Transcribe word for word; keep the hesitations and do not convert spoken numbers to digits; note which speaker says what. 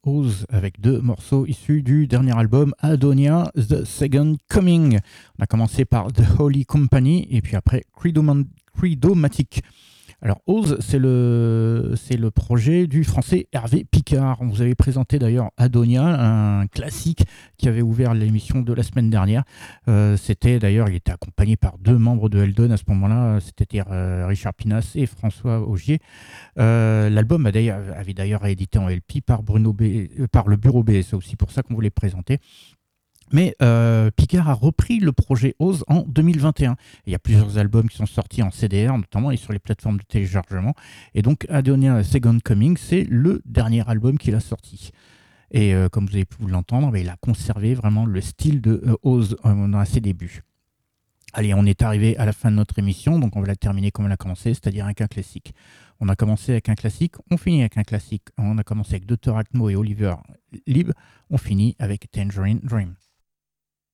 Speaker 1: Oz avec deux morceaux issus du dernier album Adonia, The Second Coming. On a commencé par The Holy Company et puis après Credoman- Credomatic. Alors Oz, c'est le, c'est le projet du français Hervé Picard. On vous avait présenté d'ailleurs Adonia, un classique qui avait ouvert l'émission de la semaine dernière. Euh, c'était d'ailleurs, il était accompagné par deux membres de Eldon à ce moment-là, c'était euh, Richard Pinas et François Augier. Euh, l'album a d'ailleurs, avait d'ailleurs été édité en L P par, Bruno B, euh, par le Bureau B, c'est aussi pour ça qu'on voulait présenter. Mais euh, Picard a repris le projet Oz en deux mille vingt et un. Il y a plusieurs albums qui sont sortis en C D R, notamment, et sur les plateformes de téléchargement. Et donc, Adonia Second Coming, c'est le dernier album qu'il a sorti. Et euh, comme vous avez pu l'entendre, bah, il a conservé vraiment le style de euh, Oz euh, dans ses débuts. Allez, on est arrivé à la fin de notre émission, donc on va la terminer comme on l'a commencé, c'est-à-dire avec un classique. On a commencé avec un classique, on finit avec un classique. On a commencé avec docteur Acmo et Oliver Lieb, on finit avec Tangerine Dream.